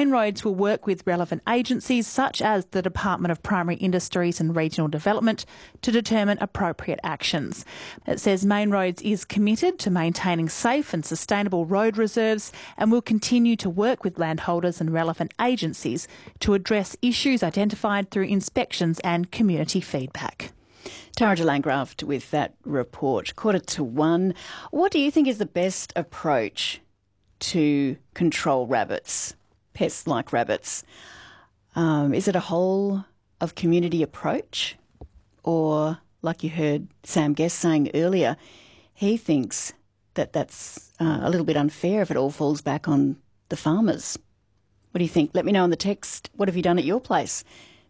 Main Roads will work with relevant agencies such as the Department of Primary Industries and Regional Development to determine appropriate actions. It says Main Roads is committed to maintaining safe and sustainable road reserves and will continue to work with landholders and relevant agencies to address issues identified through inspections and community feedback. Tara de Landgraaf with that report. 1:15. What do you think is the best approach to control rabbits, pests like rabbits? Is it a whole of community approach? Or, like you heard Sam Guest saying earlier, he thinks that that's a little bit unfair if it all falls back on the farmers. What do you think? Let me know on the text. What have you done at your place?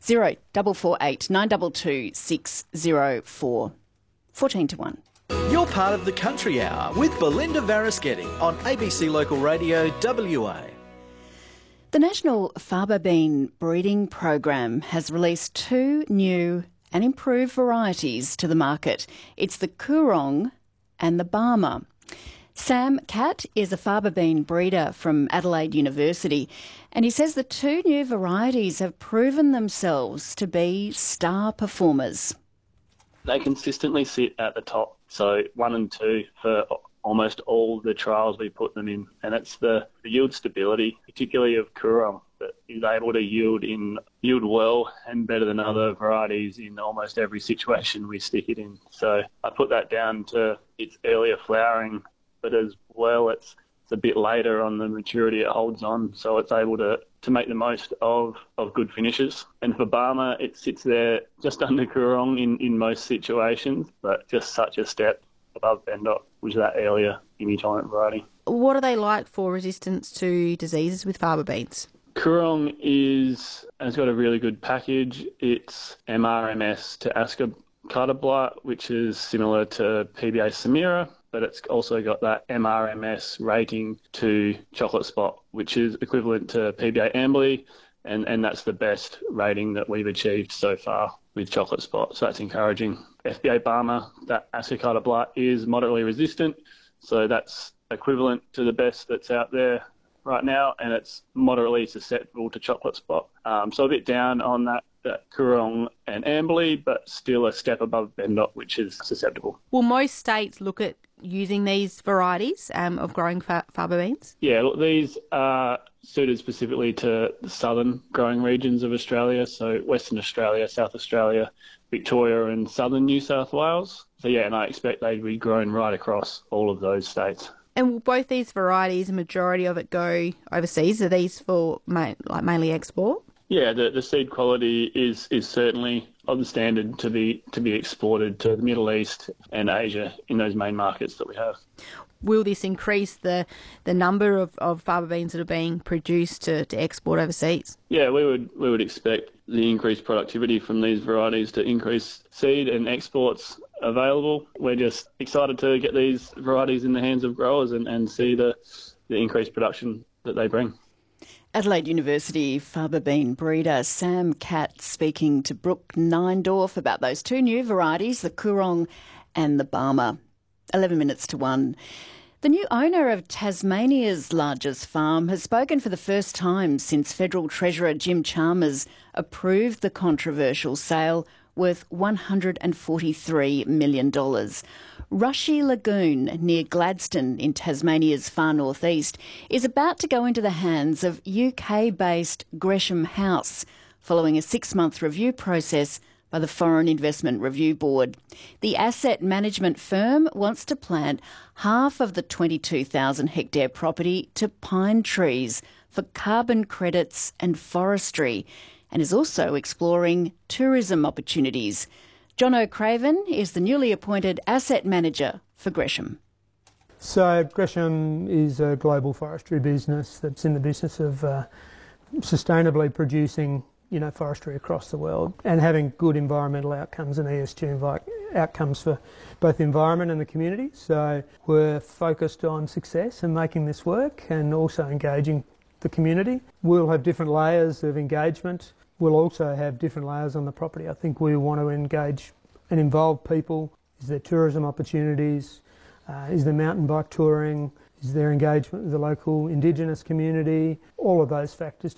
0448 922 604. 14:1. You're part of the Country Hour with Belinda Varischetti on ABC Local Radio WA. The National Faba Bean Breeding Program has released 2 new and improved varieties to the market. It's the Coorong and the Barmer. Sam Catt is a faba bean breeder from Adelaide University, and he says the 2 new varieties have proven themselves to be star performers. They consistently sit at the top, so 1 and 2 for almost all the trials we put them in, and it's the yield stability, particularly of Coorong, that is able to yield well and better than other varieties in almost every situation we stick it in. So I put that down to its earlier flowering, but as well it's a bit later on the maturity it holds on, so it's able to make the most of good finishes. And for Barmer, it sits there just under Coorong in most situations, but just such a step above Bendoc, which is that earlier imitolerant variety. What are they like for resistance to diseases with faba beans? Coorong has got a really good package. It's MRMS to Ascocata blight, which is similar to PBA Samira, but it's also got that MRMS rating to chocolate spot, which is equivalent to PBA Ambly, and that's the best rating that we've achieved so far with chocolate spot, so that's encouraging. FBA Barmer, that Ascocata blight is moderately resistant, so that's equivalent to the best that's out there right now, and it's moderately susceptible to chocolate spot. So a bit down on that Coorong and Ambly, but still a step above Bendoc, which is susceptible. Will most states look at using these varieties of growing faba beans? Yeah, look, these are suited specifically to the southern growing regions of Australia, so Western Australia, South Australia, Victoria and southern New South Wales. So yeah, and I expect they'd be grown right across all of those states. And will both these varieties, a majority of it, go overseas? Are these for mainly export? Yeah, the seed quality is certainly of the standard to be exported to the Middle East and Asia in those main markets that we have. Will this increase the number of faba beans that are being produced to export overseas? Yeah, we would expect the increased productivity from these varieties to increase seed and exports available. We're just excited to get these varieties in the hands of growers and see the increased production that they bring. Adelaide University faba bean breeder Sam Catt speaking to Brooke Neindorf about those 2 new varieties, the Coorong and the Barmer. 11 minutes to 1. The new owner of Tasmania's largest farm has spoken for the first time since Federal Treasurer Jim Chalmers approved the controversial sale worth $143 million. Rushy Lagoon near Gladstone in Tasmania's far northeast is about to go into the hands of UK-based Gresham House following a 6-month review process by the Foreign Investment Review Board. The asset management firm wants to plant half of the 22,000-hectare property to pine trees for carbon credits and forestry, and is also exploring tourism opportunities. John O'Craven is the newly appointed asset manager for Gresham. So Gresham is a global forestry business that's in the business of sustainably producing forestry across the world and having good environmental outcomes and ESG outcomes for both the environment and the community. So we're focused on success and making this work and also engaging the community. We'll have different layers of engagement. We'll also have different layers on the property. I think we want to engage and involve people. Is there tourism opportunities? Is there mountain bike touring? Is there engagement with the local Indigenous community? All of those factors